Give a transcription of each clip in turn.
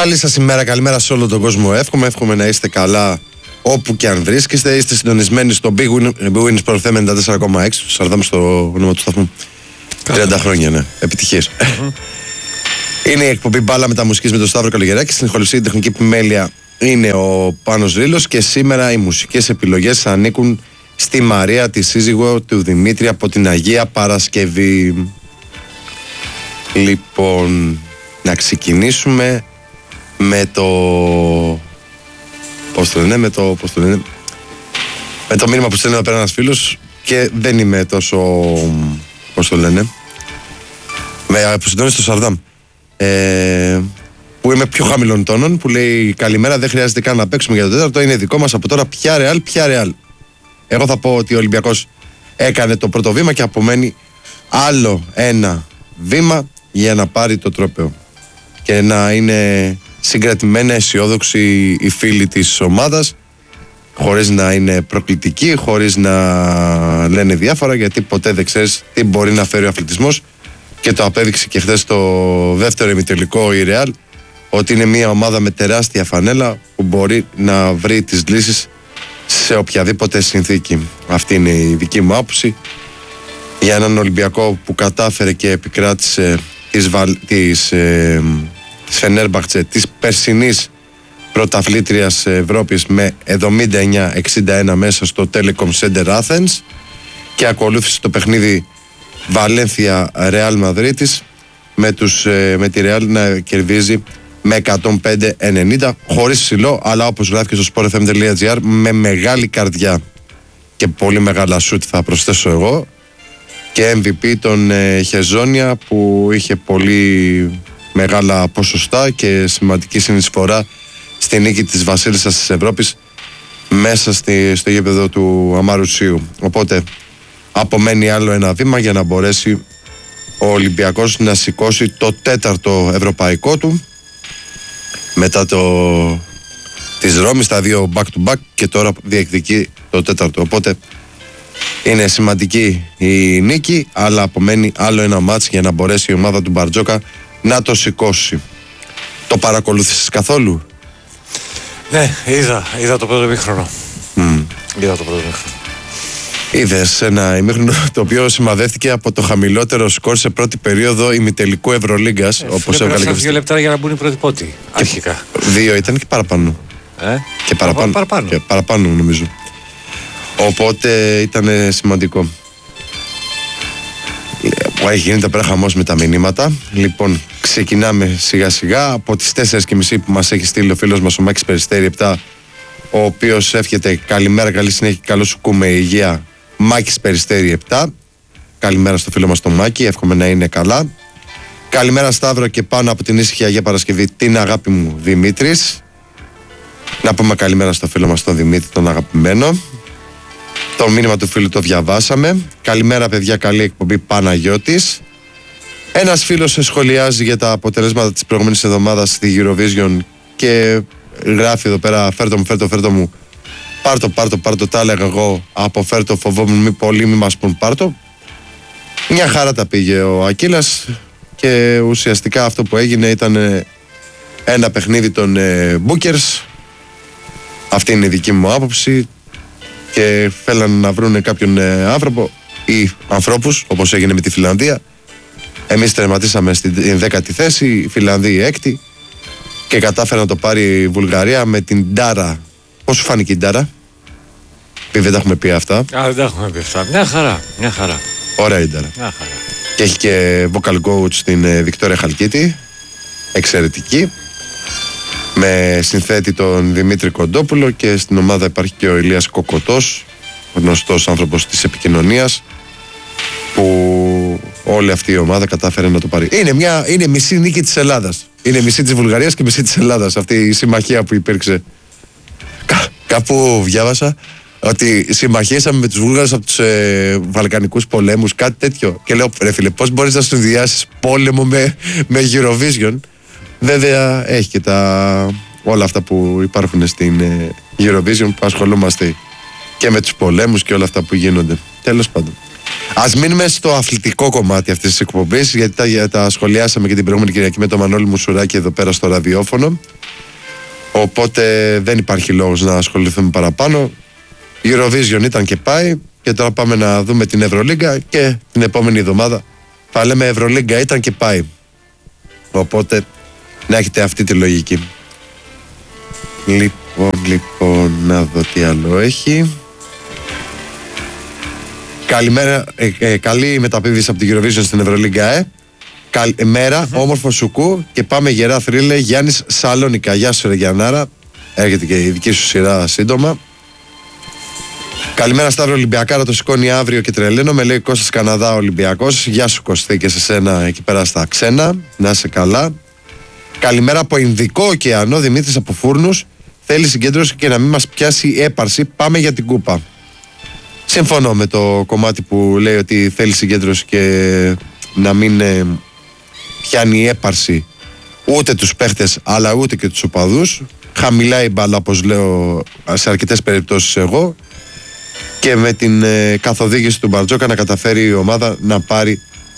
Καλή σας ημέρα, καλημέρα σε όλο τον κόσμο. Εύχομαι να είστε καλά όπου και αν βρίσκεστε. Είστε συντονισμένοι στο Big Win Sport FM 94,6. Σαρδάμ στο όνομα του σταθμού. 30 χρόνια, ναι. Επιτυχίες. Είναι η εκπομπή Μπάλα Μεταμουσικής με τον Σταύρο Καλογεράκη. Στην ηχοληψία τεχνική επιμέλεια είναι ο Πάνος Ρήλος. Και σήμερα οι μουσικές επιλογές ανήκουν στη Μαρία, τη σύζυγο του Δημήτρη από την Αγία Παρασκευή. Λοιπόν, να ξεκινήσουμε με το... Πώς το λένε, με το μήνυμα που στέλνει εδώ πέρα ένας φίλος και δεν είμαι τόσο... Πώς το λένε, που συντώνει στο Σαρδάμ. Που είμαι πιο χαμηλών τόνων, που λέει καλημέρα, δεν χρειάζεται καν να παίξουμε για το τέταρτο, είναι δικό μας από τώρα, ποια Ρεάλ. Εγώ θα πω ότι ο Ολυμπιακός έκανε το πρώτο βήμα και απομένει άλλο ένα βήμα για να πάρει το τρόπαιο και να είναι συγκρατημένα αισιόδοξοι οι φίλοι της ομάδας, χωρίς να είναι προκλητικοί, χωρίς να λένε διάφορα, γιατί ποτέ δεν ξέρεις τι μπορεί να φέρει ο αθλητισμός, και το απέδειξε και χθες το δεύτερο ημιτελικό η Real, ότι είναι μια ομάδα με τεράστια φανέλα που μπορεί να βρει τις λύσεις σε οποιαδήποτε συνθήκη. Αυτή είναι η δική μου άποψη για έναν Ολυμπιακό που κατάφερε και επικράτησε της Φενέρμπαχτσε, της περσινής πρωταθλήτριας Ευρώπης, με 79-61 μέσα στο Telecom Center Athens, και ακολούθησε το παιχνίδι Βαλένθια Ρεάλ Μαδρίτης με τη Real να κερδίζει με 105-90, χωρίς ψηλό, αλλά όπως γράφει και στο sportfm.gr, με μεγάλη καρδιά και πολύ μεγάλα σούτ, θα προσθέσω εγώ, και MVP τον Χεζόνια, που είχε πολύ μεγάλα ποσοστά και σημαντική συνεισφορά στη νίκη της Βασίλισσας της Ευρώπης μέσα στο γήπεδο του Αμαρουσίου. Οπότε απομένει άλλο ένα βήμα για να μπορέσει ο Ολυμπιακός να σηκώσει το τέταρτο ευρωπαϊκό του μετά της Ρώμης, τα δύο back to back, και τώρα διεκδικεί το τέταρτο. Οπότε είναι σημαντική η νίκη, αλλά απομένει άλλο ένα μάτς για να μπορέσει η ομάδα του Μπαρτζόκα να το σηκώσει. Το παρακολούθησες καθόλου? Ναι, είδα το πρώτο ημίχρονο. Είδα το πρώτο ημίχρονο. Είδες ένα ημίχρονο το οποίο σημαδεύτηκε από το χαμηλότερο σκορ σε πρώτη περίοδο ημιτελικού Ευρωλίγκας, όπως έβγαλε και 2 λεπτά για να μπουν οι πρώτοι πόντοι. Αρχικά. 2 ήταν και παραπάνω. Και παραπάνω νομίζω. Οπότε ήταν σημαντικό. Γίνεται πέρα χαμός με τα μηνύματα. Λοιπόν, ξεκινάμε σιγά σιγά από τις 4.30 που μας έχει στείλει ο φίλος μας ο Μάκης Περιστέρη 7, ο οποίος εύχεται καλημέρα, καλή συνέχεια, καλό σου κούμε, υγεία. Μάκης Περιστέρη 7. Καλημέρα στο φίλο μας τον Μάκη, εύχομαι να είναι καλά. Καλημέρα Σταύρο, και πάνω από την ήσυχη Αγία Παρασκευή την αγάπη μου Δημήτρης. Να πούμε καλημέρα στο φίλο μας τον Δημήτρη, τον αγαπημένο. Το μήνυμα του φίλου το διαβάσαμε. Καλημέρα παιδιά, καλή εκπομπή, Παναγιώτης. Ένας φίλος σχολιάζει για τα αποτελέσματα της προηγούμενης εβδομάδας στη Eurovision και γράφει εδώ πέρα, φέρτο μου, πάρτο, τα έλεγα εγώ, από φέρτο φοβόμουν μη πολύ, μη μας πουν πάρτο. Μια χαρά τα πήγε ο Ακύλας, και ουσιαστικά αυτό που έγινε ήταν ένα παιχνίδι των Bookers. Αυτή είναι η δική μου άποψη, και θέλαν να βρουν κάποιον άνθρωπο ή ανθρώπους, όπως έγινε με τη Φιλανδία. Εμείς τερματίσαμε στην 10η θέση, η Φιλανδία 6η, και κατάφερε να το πάρει η Βουλγαρία με την Ντάρα. Πώς σου φάνηκε η Ντάρα? Δεν τα έχουμε πει αυτά. Δεν τα έχουμε πει αυτά. Μια χαρά. Ωραία η Ντάρα. Μια χαρά. Και έχει και vocal coach την Βικτόρια Χαλκίτη, εξαιρετική, με συνθέτη τον Δημήτρη Κοντόπουλο, και στην ομάδα υπάρχει και ο Ηλίας Κοκοτός, γνωστός άνθρωπος της επικοινωνίας, που όλη αυτή η ομάδα κατάφερε να το πάρει. Είναι μισή νίκη της Ελλάδας. Είναι μισή της Βουλγαρίας και μισή της Ελλάδας αυτή η συμμαχία που υπήρξε. Κάπου διάβασα ότι συμμαχίσαμε με τους Βούλγαρους από τους Βαλκανικούς πολέμους, κάτι τέτοιο. Και λέω, ρε φίλε, πώς μπορείς να συνδυάσεις πόλεμο με Eurovision? Βέβαια έχει και όλα αυτά που υπάρχουν στην Eurovision, που ασχολούμαστε και με τους πολέμους και όλα αυτά που γίνονται. Τέλος πάντων. Ας μείνουμε στο αθλητικό κομμάτι αυτής της εκπομπής, γιατί τα σχολιάσαμε και την προηγούμενη Κυριακή με τον Μανώλη Μουσουράκη εδώ πέρα στο ραδιόφωνο. Οπότε δεν υπάρχει λόγος να ασχοληθούμε παραπάνω. Η Eurovision ήταν και πάει, και τώρα πάμε να δούμε την Ευρωλίγκα και την επόμενη εβδομάδα θα λέμε Ευρωλίγκα ήταν και πάει. Οπότε να έχετε αυτή τη λογική. Λοιπόν, να δω τι άλλο έχει. Καλημέρα, καλή μεταπίδηση από την Eurovision στην Ευρωλίγκα, Καλημέρα, όμορφο σουκού, και πάμε γερά θρύλε. Γιάννης Σαλόνικα. Γεια σου ρε Γιαννάρα. Έρχεται και η δική σου σειρά σύντομα. Καλημέρα Σταύρο Ολυμπιακάρα, το σηκώνει αύριο και τρελαίνω. Με λέει Κώστας Καναδά Ολυμπιακός. Γεια σου Κωστή και σε σένα εκεί πέρα στα ξένα. Να είσαι καλά. Καλημέρα από Ινδικό ωκεανό, Δημήτρης από Φούρνους. Θέλει συγκέντρωση και να μην μας πιάσει έπαρση. Πάμε για την κούπα. Συμφωνώ με το κομμάτι που λέει ότι θέλει συγκέντρωση και να μην πιάνει έπαρση ούτε τους παίχτες αλλά ούτε και τους οπαδούς. Χαμηλά η μπάλα, όπως λέω σε αρκετές περιπτώσεις εγώ, και με την καθοδήγηση του Μπαρτζόκα να καταφέρει η ομάδα να πάρει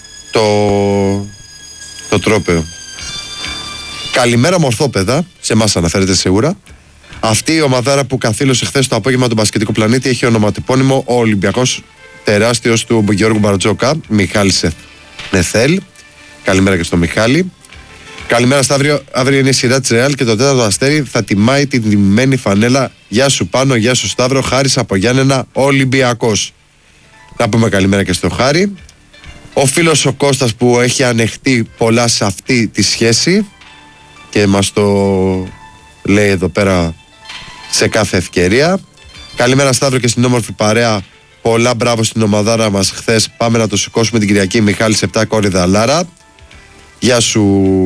το τρόπαιο. Καλημέρα μορφόπεδα, σε εμάς αναφέρεται σίγουρα. Αυτή η ομαδάρα που καθήλωσε χθες το απόγευμα τον μπασκετικό πλανήτη έχει ονοματεπώνυμο ο Ολυμπιακός τεράστιος του Γιώργου Μπαρτζόκα, Μιχάλης Νεθέλ. Καλημέρα και στο Μιχάλη. Καλημέρα Σταύριο, αύριο είναι η σειρά της Ρεάλ και το τέταρτο αστέρι θα τιμάει την τιμημένη φανέλα. Γεια σου Πάνο, γεια σου Σταύρο, Χάρης από Γιάννενα, Ολυμπιακός. Να πούμε καλημέρα και στο Χάρη. Ο φίλος ο Κώστας που έχει ανεχτεί πολλά σε αυτή τη σχέση και μας το λέει εδώ πέρα σε κάθε ευκαιρία. Καλημέρα Σταύρο και στην όμορφη παρέα. Πολλά μπράβο στην ομαδάρα μας χθες. Πάμε να το σηκώσουμε την Κυριακή. Μιχάλης 7 Κόρυδα Λάρα. Γεια σου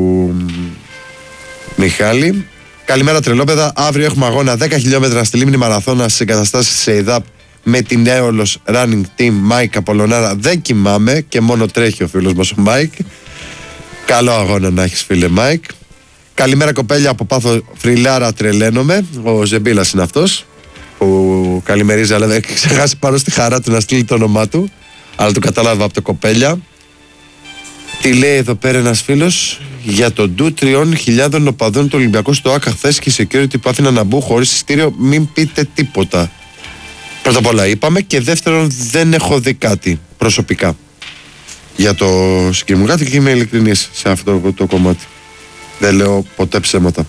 Μιχάλη. Καλημέρα τρελόπεδα. Αύριο έχουμε αγώνα 10 χιλιόμετρα στη Λίμνη Μαραθώνα στις εγκαταστάσεις της ΕΙΔΑΠ με την Έολος Running Team Μάικ Απολωνάρα. Δεν κοιμάμαι και μόνο τρέχει ο φίλος μας ο Μάικ. Καλό αγώνα να έχεις φίλε Μάικ. Καλημέρα κοπέλια από Πάθο Φρυλάρα, τρελαίνομαι. Ο Ζεμπίλας είναι αυτός που καλημερίζει, αλλά δεν ξεχάσει πάνω στη χαρά του να στείλει το όνομά του, αλλά του κατάλαβα από το κοπέλια. Τι λέει εδώ πέρα ένας φίλος για τον ντου 3.000 οπαδών του Ολυμπιακού στο ΆΚΑ χθες και οι security που άφηναν να μπουν χωρίς εισιτήριο. Μην πείτε τίποτα. Πρώτα απ' όλα είπαμε, και δεύτερον δεν έχω δει κάτι προσωπικά για το συγκεκριμένο κάτι και είμαι ειλικρινής σε αυτό το κομμάτι. Δεν λέω ποτέ ψέματα.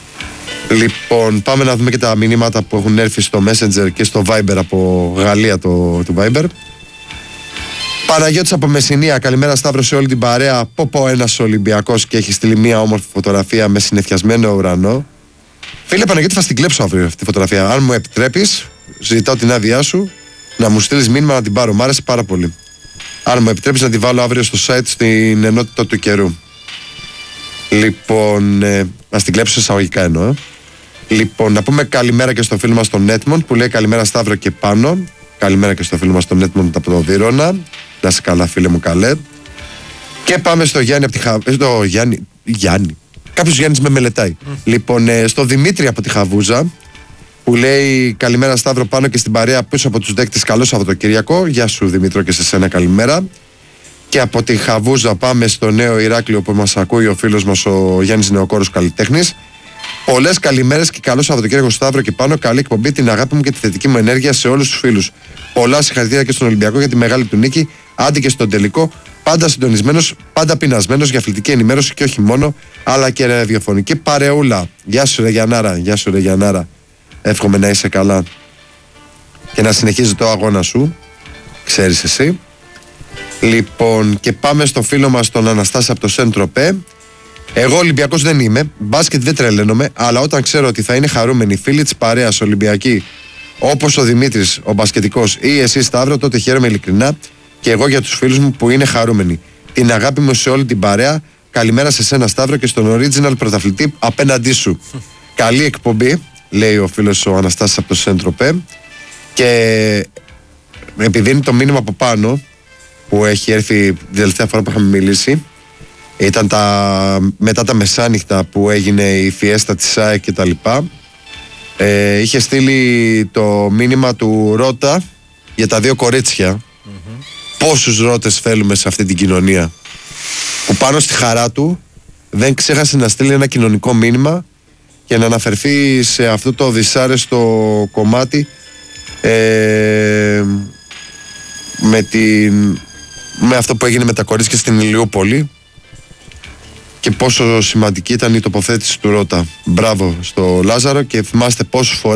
Λοιπόν, πάμε να δούμε και τα μηνύματα που έχουν έρθει στο Messenger και στο Viber από Γαλλία του Viber. Παναγιώτης από Μεσσηνία, καλημέρα Σταύρο σε όλη την παρέα. Πω ένας Ολυμπιακός και έχει στείλει μια όμορφη φωτογραφία με συννεφιασμένο ουρανό. Φίλε Παναγιώτη, θα την κλέψω αύριο αυτή τη φωτογραφία. Αν μου επιτρέπεις, ζητάω την άδειά σου να μου στείλεις μήνυμα να την πάρω. Μ' άρεσε πάρα πολύ. Αν μου επιτρέπεις να την βάλω αύριο στο site στην ενότητα του καιρού. Λοιπόν, να την κλέψω εισαγωγικά εννοώ. Λοιπόν, να πούμε καλημέρα και στο φίλο μας τον Netmont που λέει καλημέρα Σταύρο και Πάνο. Καλημέρα και στο φίλο μας τον Netmont από το Βύρωνα. Να είσαι καλά φίλε μου, καλέ. Και πάμε στο Γιάννη από τη στο Γιάννη. Κάποιος Γιάννης με μελετάει. Λοιπόν, στο Δημήτρη από τη Χαβούζα που λέει καλημέρα Σταύρο Πάνο και στην παρέα πίσω από τους δέκτες. Καλό Σαββατοκύριακο. Γεια σου Δημήτρο και σε σένα καλημέρα. Και από τη Χαβούζα πάμε στο Νέο Ηράκλειο που μας ακούει ο φίλος μας ο Γιάννης Νεοκόρος καλλιτέχνης. Πολλές καλημέρες και καλό Σαββατοκύριακο Σταύρο και Πάνο. Καλή εκπομπή, την αγάπη μου και τη θετική μου ενέργεια σε όλους τους φίλους. Πολλά συγχαρητήρια και στον Ολυμπιακό για τη μεγάλη του νίκη. Άντε και στον τελικό. Πάντα συντονισμένος, πάντα πεινασμένος για αθλητική ενημέρωση και όχι μόνο, αλλά και ραδιοφωνική παρεούλα. Γεια σου ρε Γιαννάρα, γεια σου ρε Γιαννάρα. Εύχομαι να είσαι καλά και να συνεχίζει το αγώνα σου. Ξέρεις εσύ. Λοιπόν, και πάμε στο φίλο μας τον Αναστάση από το Σεντροπέ. Εγώ Ολυμπιακός δεν είμαι, μπάσκετ δεν τρελαίνομαι, αλλά όταν ξέρω ότι θα είναι χαρούμενοι φίλοι της παρέας Ολυμπιακοί, όπως ο Δημήτρης, ο μπασκετικός, ή εσύ Σταύρο, τότε χαίρομαι ειλικρινά και εγώ για τους φίλους μου που είναι χαρούμενοι. Την αγάπη μου σε όλη την παρέα. Καλημέρα σε σένα Σταύρο και στον original πρωταθλητή απέναντί σου. Καλή εκπομπή, λέει ο φίλος ο Αναστάσης από το Σεντροπέ. Και επειδή είναι το μήνυμα από πάνω που έχει έρθει την τελευταία φορά που είχαμε μιλήσει, ήταν μετά τα μεσάνυχτα που έγινε η φιέστα της ΑΕΚ και τα λοιπά, είχε στείλει το μήνυμα του Ρώτα για τα δύο κορίτσια πόσους Ρώτες θέλουμε σε αυτή την κοινωνία, που πάνω στη χαρά του δεν ξέχασε να στείλει ένα κοινωνικό μήνυμα και να αναφερθεί σε αυτό το δυσάρεστο κομμάτι με αυτό που έγινε με τα κορίτσια στην Ηλιούπολη και πόσο σημαντική ήταν η τοποθέτηση του Ρώτα. Μπράβο στο Λάζαρο, και θυμάστε πόσους φορές